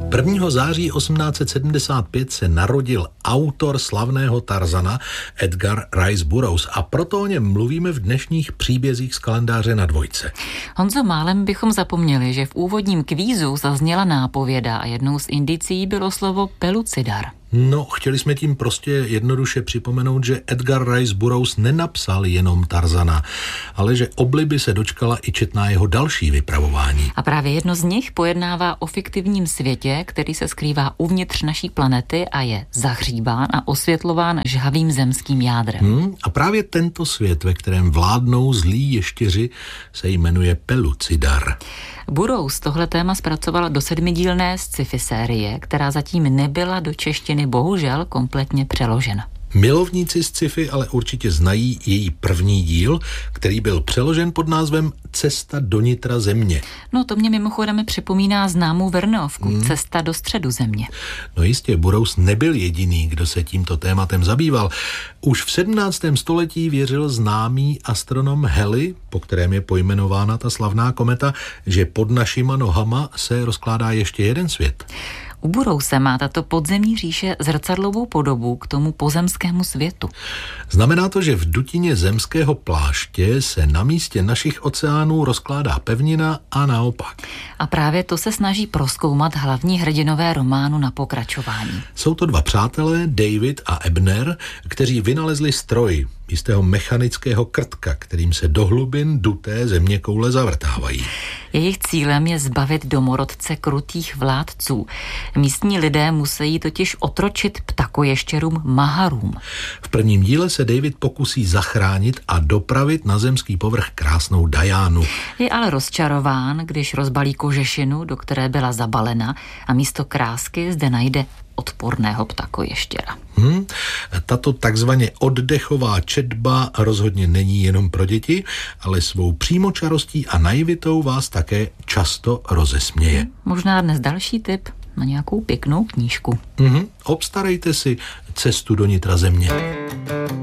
1. září 1875 se narodil autor slavného Tarzana Edgar Rice Burroughs a proto o něm mluvíme v dnešních příbězích z kalendáře na Dvojce. Honzo, málem bychom zapomněli, že v úvodním kvízu zazněla nápověda a jednou z indicí bylo slovo pelucidar. No, chtěli jsme tím prostě jednoduše připomenout, že Edgar Rice Burroughs nenapsal jenom Tarzana, ale že obliby se dočkala i četná jeho další vypravování. A právě jedno z nich pojednává o fiktivním světě, který se skrývá uvnitř naší planety a je zahříbán a osvětlován žhavým zemským jádrem. A právě tento svět, ve kterém vládnou zlí ještěři, se jmenuje Pelucidar. Burroughs tohle téma zpracovala do 7dílné sci-fi série, která zatím nebyla do češtiny bohužel kompletně přeložena. Milovníci sci-fi ale určitě znají její první díl, který byl přeložen pod názvem Cesta do nitra země. No to mě mimochodem připomíná známou Verneovku Cesta do středu země. No jistě, Burroughs nebyl jediný, kdo se tímto tématem zabýval. Už v 17. století věřil známý astronom Halley, po kterém je pojmenována ta slavná kometa, že pod našima nohama se rozkládá ještě jeden svět. U Burroughse má tato podzemní říše zrcadlovou podobu k tomu pozemskému světu. Znamená to, že v dutině zemského pláště se na místě našich oceánů rozkládá pevnina a naopak. A právě to se snaží prozkoumat hlavní hrdinové románu na pokračování. Jsou to dva přátelé, David a Abner, kteří vynalezli stroj, jistého mechanického krtka, kterým se do hlubin duté zeměkoule zavrtávají. Jejich cílem je zbavit domorodce krutých vládců. Místní lidé musí totiž otročit ptakoještěrům maharům. V prvním díle se David pokusí zachránit a dopravit na zemský povrch krásnou Dianu. Je ale rozčarován, když rozbalí kožešinu, do které byla zabalena, a místo krásky zde najde odporného ptakoještěra. Tato takzvaně oddechová četba rozhodně není jenom pro děti, ale svou přímočarostí a naivitou vás také často rozesměje. Možná dnes další tip na nějakou pěknou knížku. Obstarejte si Cestu do nitra země.